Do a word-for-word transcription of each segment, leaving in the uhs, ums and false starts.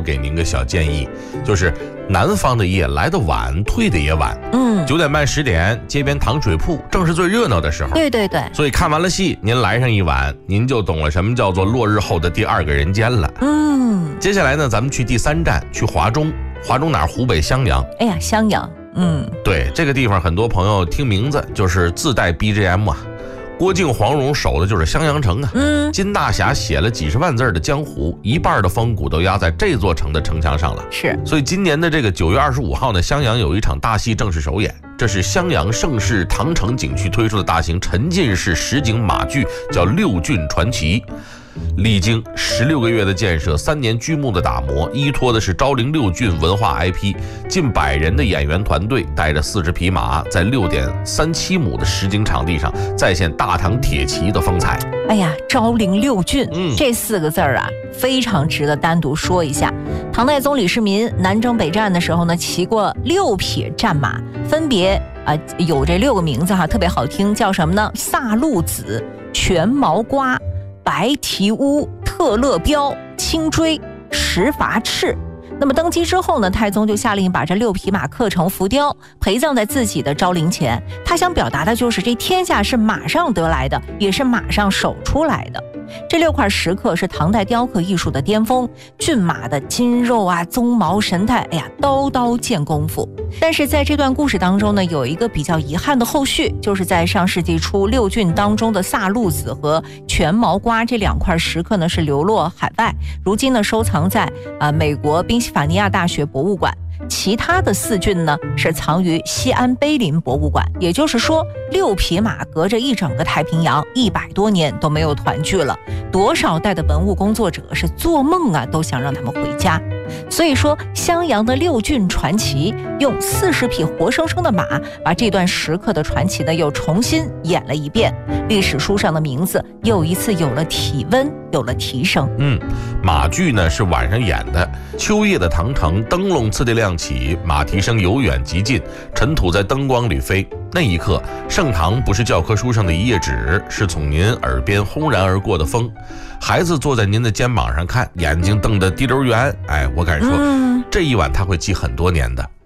给您个小建议，就是南方的夜来得晚，退得也晚。 嗯， 九点半十点，街边糖水铺正是最热闹的时候。 对对对， 所以看完了戏，您来上一碗，您就懂了什么叫做落日后的第二个人间了。 嗯， 接下来呢，咱们去第三站，去华中。华中哪儿？湖北襄阳。 哎呀，襄阳，嗯， 对，这个地方很多朋友听名字就是自带 B G M 啊。郭靖、黄蓉守的就是襄阳城啊。 嗯， 金大侠写了几十万字的江湖，一半的风骨都压在这座城的城墙上了。 是， 所以今年的这个九月二十五号呢，襄阳有一场大戏正式首演。这是襄阳盛世唐城景区推出的大型沉浸式实景马剧，叫《六郡传奇》。历经十六个月的建设，三年剧目的打磨，依托的是昭陵六郡文化 I P， 近百人的演员团队带着四十匹马，在六点三七亩的实景场地上再现大唐铁骑的风采。 哎呀，昭陵六郡、 嗯、 这四个字儿啊，非常值得单独说一下。唐太宗李世民南征北战的时候呢，骑过六匹战马，分别啊、呃、有这六个名字哈，特别好听，叫什么呢？萨路子、全毛瓜、白蹄乌、特乐彪、青锥、石筏赤。那么登基之后呢，太宗就下令把这六匹马刻成浮雕，陪葬在自己的昭陵前。他想表达的就是这天下是马上得来的，也是马上守出来的。这六块石刻是唐代雕刻艺术的巅峰，骏马的筋肉啊、鬃毛神态，哎呀，刀刀见功夫。但是在这段故事当中呢，有一个比较遗憾的后续，就是在上世纪初六郡当中的萨路子和全毛瓜这两块石刻呢是流落海外，如今呢收藏在啊、呃、美国宾夕法尼亚大学博物馆。其他的四郡呢是藏于西安碑林博物馆。也就是说，六匹马隔着一整个太平洋，一百多年都没有团聚了。多少代的文物工作者是做梦啊都想让他们回家。所以说，襄阳的六郡传奇用四十匹活生生的马，把这段时刻的传奇呢又重新演了一遍。历史书上的名字又一次有了体温，有了提升。 嗯，马剧呢是晚上演的。秋夜的唐城，灯笼次第亮起，马蹄声由远及近，尘土在灯光里飞。那一刻，盛唐不是教科书上的一页纸，是从您耳边轰然而过的风。孩子坐在您的肩膀上看，眼睛瞪得滴溜圆。哎，我敢说、嗯、这一晚他会记很多年的。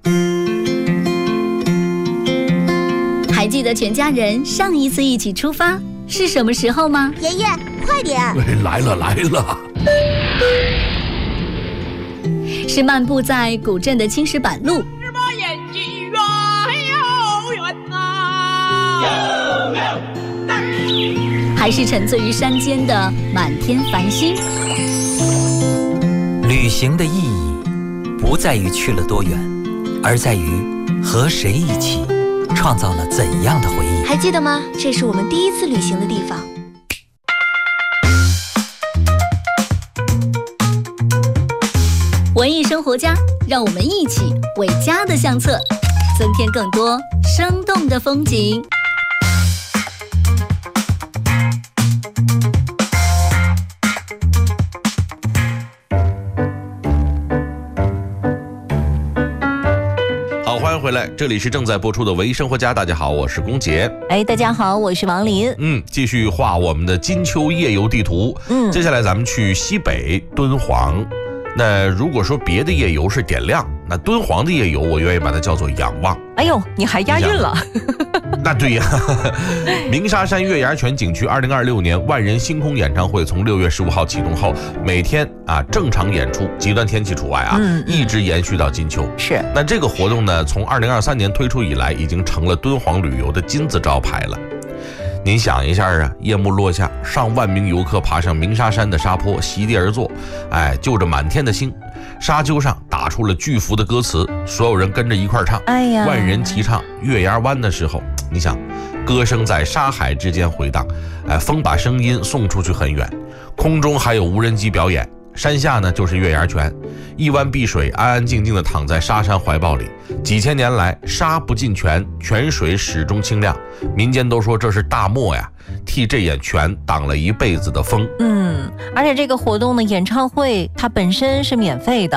还记得全家人上一次一起出发是什么时候吗？ 爷爷，快点！ 来了来了， 是漫步在古镇的青石板路， 日把眼睛远又远呐， 还是沉醉于山间的满天繁星？ 旅行的意义不在于去了多远，而在于和谁一起创造了怎样的回忆。 还记得吗？这是我们第一次旅行的地方。 文艺生活家，让我们一起为家的相册增添更多生动的风景。 好，欢迎回来，这里是正在播出的文艺生活家。大家好，我是龚杰。 哎，大家好，我是王林。 嗯，继续画我们的金秋夜游地图。 嗯， 接下来咱们去西北敦煌。那如果说别的夜游是点亮，那敦煌的夜游我愿意把它叫做仰望。 哎呦，你还押韵了。 那对呀，鸣沙山月牙泉景区二零二六年万人星空演唱会从六月十五号启动后，每天啊正常演出，极端天气除外啊， 嗯嗯、 一直延续到金秋。 是。 那这个活动呢，从二零二三年推出以来，已经成了敦煌旅游的金字招牌了。您想一下啊，夜幕落下，上万名游客爬上鸣沙山的沙坡，席地而坐，哎，就着满天的星，沙丘上打出了巨幅的歌词，所有人跟着一块唱。 哎呀， 万人齐唱《月牙湾》的时候，你想，歌声在沙海之间回荡，哎，风把声音送出去很远，空中还有无人机表演。山下呢就是月牙泉，一湾碧水安安静静地躺在沙山怀抱里。几千年来，沙不进泉，泉水始终清亮。民间都说这是大漠呀，替这眼泉挡了一辈子的风。 嗯，而且这个活动的演唱会它本身是免费的，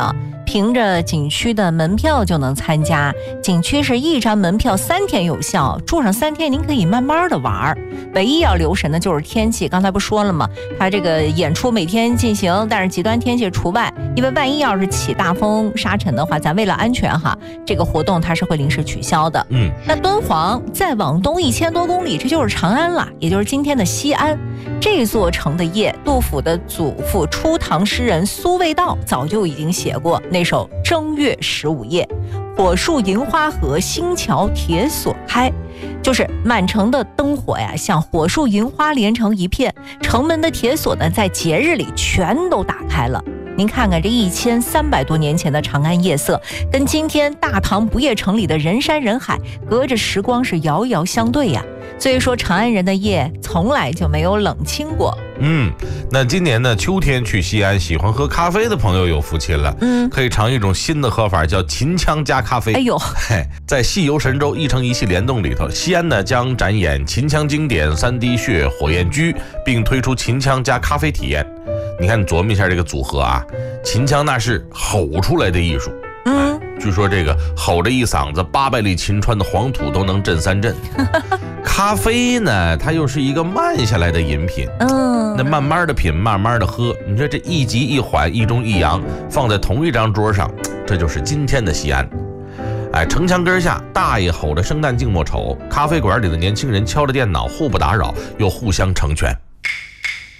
凭着景区的门票就能参加。景区是一张门票三天有效，住上三天您可以慢慢的玩。唯一要留神的就是天气，刚才不说了吗？它这个演出每天进行，但是极端天气除外，因为万一要是起大风沙尘的话，咱为了安全哈，这个活动它是会临时取消的。 嗯， 那敦煌再往东一千多公里，这就是长安了，也就是今天的西安。这座城的夜，杜甫的祖父初唐诗人苏味道早就已经写过那首《正月十五夜》，火树银花合，星桥铁锁开。就是满城的灯火呀，像火树银花连成一片，城门的铁锁呢，在节日里全都打开了。您看看这一千三百多年前的长安夜色，跟今天大唐不夜城里的人山人海，隔着时光是遥遥相对呀。所以说，长安人的夜从来就没有冷清过。 嗯，那今年呢，秋天去西安，喜欢喝咖啡的朋友有福气了。 嗯， 可以尝一种新的喝法，叫秦腔加咖啡。 哎呦， 嘿，在戏游神州一城一戏联动里头，西安呢将展演秦腔经典三滴血火焰居，并推出秦腔加咖啡体验。你看，琢磨一下这个组合啊，秦腔那是吼出来的艺术。 嗯， 据说这个吼着一嗓子，八百里秦川的黄土都能震三震。咖啡呢，它又是一个慢下来的饮品。 嗯， 那慢慢的品，慢慢的喝，你说这一急一缓，一中一阳，放在同一张桌上，这就是今天的西安。哎，城墙根下，大爷吼着圣诞静默丑，咖啡馆里的年轻人敲着电脑，互不打扰，又互相成全。